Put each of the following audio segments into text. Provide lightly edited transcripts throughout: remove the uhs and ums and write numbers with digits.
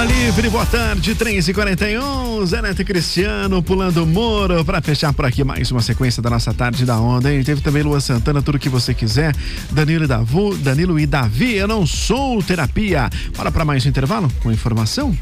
Onda Livre, boa tarde, 3h41, Zé Neto e Cristiano pulando o muro pra fechar por aqui mais uma sequência da nossa tarde da Onda, hein? Teve também Luan Santana, Tudo Que Você Quiser, Danilo e Davi, Eu Não Sou Terapia. Bora pra mais um intervalo com informação?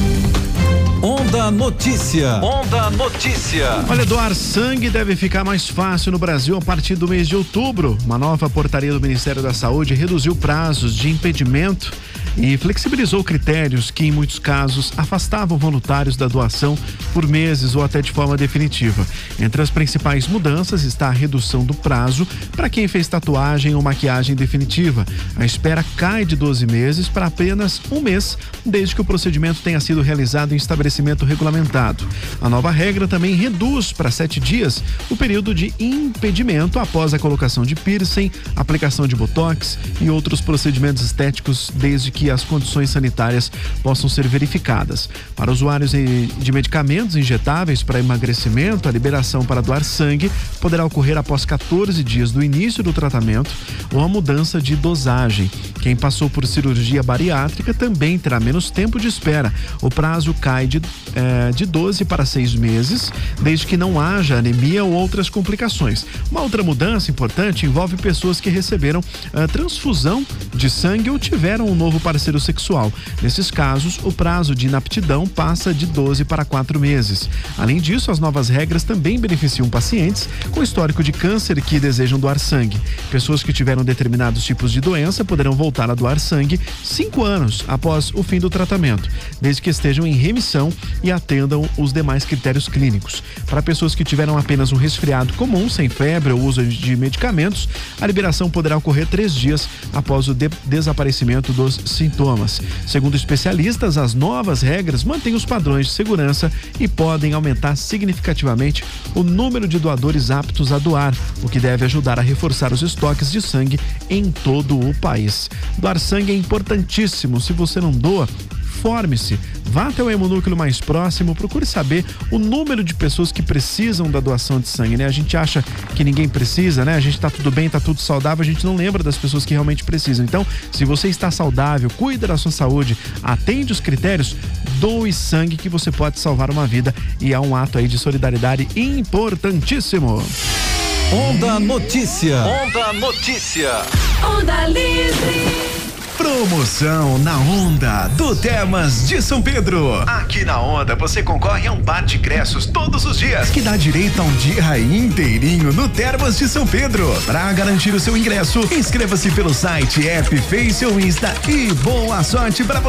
Onda Notícia. Onda Notícia. Olha, doar sangue deve ficar mais fácil no Brasil a partir do mês de outubro. Uma nova portaria do Ministério da Saúde reduziu prazos de impedimento e flexibilizou critérios que, em muitos casos, afastavam voluntários da doação por meses ou até de forma definitiva. Entre as principais mudanças está a redução do prazo para quem fez tatuagem ou maquiagem definitiva. A espera cai de 12 meses para apenas um mês, desde que o procedimento tenha sido realizado em estabelecimento regulamentado. A nova regra também reduz para 7 dias o período de impedimento após a colocação de piercing, aplicação de botox e outros procedimentos estéticos, desde que as condições sanitárias possam ser verificadas. Para usuários de medicamentos injetáveis para emagrecimento, a liberação para doar sangue poderá ocorrer após 14 dias do início do tratamento ou a mudança de dosagem. Quem passou por cirurgia bariátrica também terá menos tempo de espera. O prazo cai de 12 para 6 meses, desde que não haja anemia ou outras complicações. Uma outra mudança importante envolve pessoas que receberam transfusão de sangue ou tiveram um novo parceiro sexual. Nesses casos, o prazo de inaptidão passa de 12 para 4 meses. Além disso, as novas regras também beneficiam pacientes com histórico de câncer que desejam doar sangue. Pessoas que tiveram determinados tipos de doença poderão voltar a doar sangue 5 anos após o fim do tratamento, desde que estejam em remissão e atendam os demais critérios clínicos. Para pessoas que tiveram apenas um resfriado comum, sem febre ou uso de medicamentos, a liberação poderá ocorrer 3 dias após o desaparecimento dos sintomas. Segundo especialistas, as novas regras mantêm os padrões de segurança e podem aumentar significativamente o número de doadores aptos a doar, o que deve ajudar a reforçar os estoques de sangue em todo o país. Doar sangue é importantíssimo. Se você não doa, informe-se, vá até o hemonúcleo mais próximo, procure saber o número de pessoas que precisam da doação de sangue, né? A gente acha que ninguém precisa, né? A gente tá tudo bem, tá tudo saudável, a gente não lembra das pessoas que realmente precisam. Então, se você está saudável, cuida da sua saúde, atende os critérios, doe sangue que você pode salvar uma vida e é um ato aí de solidariedade importantíssimo. Onda Notícia. Onda Notícia. Onda Livre. Promoção na Onda do Termas de São Pedro. Aqui na Onda você concorre a um par de ingressos todos os dias, que dá direito a um dia inteirinho no Termas de São Pedro. Para garantir o seu ingresso, inscreva-se pelo site, app, Face ou Insta e boa sorte para você.